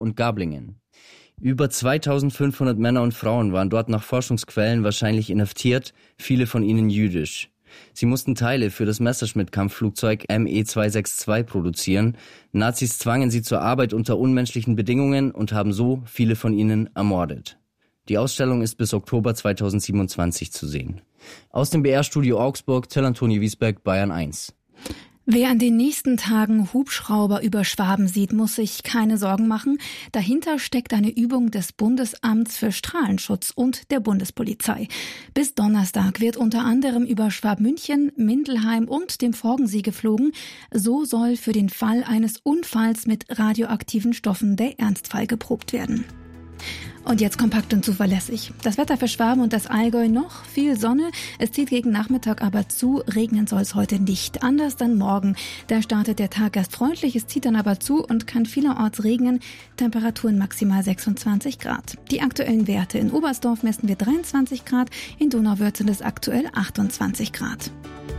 und Gablingen. Über 2500 Männer und Frauen waren dort nach Forschungsquellen wahrscheinlich inhaftiert, viele von ihnen jüdisch. Sie mussten Teile für das Messerschmitt-Kampfflugzeug Me-262 produzieren. Nazis zwangen sie zur Arbeit unter unmenschlichen Bedingungen und haben so viele von ihnen ermordet. Die Ausstellung ist bis Oktober 2027 zu sehen. Aus dem BR-Studio Augsburg, Till Antoni Wiesbeck, Bayern 1. Wer in den nächsten Tagen Hubschrauber über Schwaben sieht, muss sich keine Sorgen machen. Dahinter steckt eine Übung des Bundesamts für Strahlenschutz und der Bundespolizei. Bis Donnerstag wird unter anderem über Schwabmünchen, Mindelheim und dem Forgensee geflogen. So soll für den Fall eines Unfalls mit radioaktiven Stoffen der Ernstfall geprobt werden. Und jetzt kompakt und zuverlässig. Das Wetter für Schwaben und das Allgäu: noch viel Sonne. Es zieht gegen Nachmittag aber zu. Regnen soll es heute nicht. Anders dann morgen. Da startet der Tag erst freundlich. Es zieht dann aber zu und kann vielerorts regnen. Temperaturen maximal 26 Grad. Die aktuellen Werte: in Oberstdorf messen wir 23 Grad. In Donauwörth sind es aktuell 28 Grad.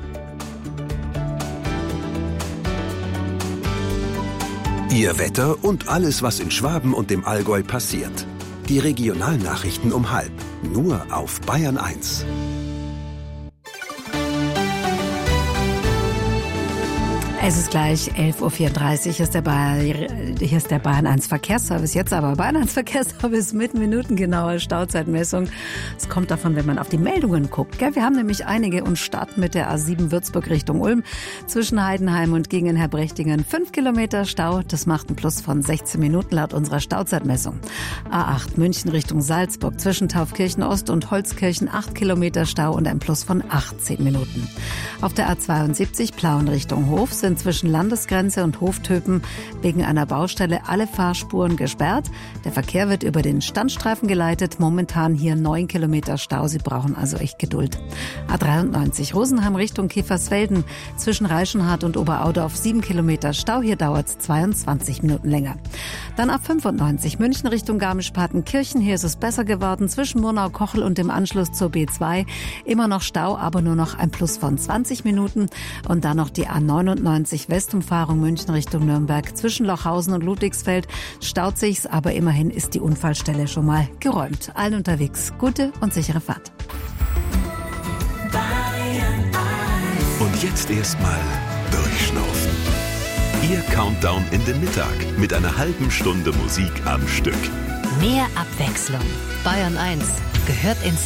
Ihr Wetter und alles, was in Schwaben und dem Allgäu passiert. Die Regionalnachrichten um 12:30, nur auf Bayern 1. Es ist gleich 11.34 Uhr, hier ist der Bayern 1 Verkehrsservice. Jetzt aber Bayern 1 Verkehrsservice mit minutengenauer Stauzeitmessung. Es kommt davon, wenn man auf die Meldungen guckt. Gell? Wir haben nämlich einige und starten mit der A7 Würzburg Richtung Ulm. Zwischen Heidenheim und Gingen-Herbrechtingen 5 Kilometer Stau. Das macht einen Plus von 16 Minuten laut unserer Stauzeitmessung. A8 München Richtung Salzburg. Zwischen Taufkirchen Ost und Holzkirchen 8 Kilometer Stau und ein Plus von 18 Minuten. Auf der A72 Plauen Richtung Hof sind zwischen Landesgrenze und Hoftöpen wegen einer Baustelle alle Fahrspuren gesperrt. Der Verkehr wird über den Standstreifen geleitet. Momentan hier 9 Kilometer Stau. Sie brauchen also echt Geduld. A93 Rosenheim Richtung Kiefersfelden. Zwischen Reichenhart und Oberaudorf 7 Kilometer Stau. Hier dauert es 22 Minuten länger. Dann A95 München Richtung Garmisch-Partenkirchen. Hier ist es besser geworden. Zwischen Murnau-Kochel und dem Anschluss zur B2 immer noch Stau, aber nur noch ein Plus von 20 Minuten. Und dann noch die A99 Westumfahrung München Richtung Nürnberg. Zwischen Lochhausen und Ludwigsfeld staut sich's, aber immerhin ist die Unfallstelle schon mal geräumt. Allen unterwegs gute und sichere Fahrt. Und jetzt erstmal durchschnaufen. Ihr Countdown in den Mittag mit einer halben Stunde Musik am Stück. Mehr Abwechslung. Bayern 1 gehört ins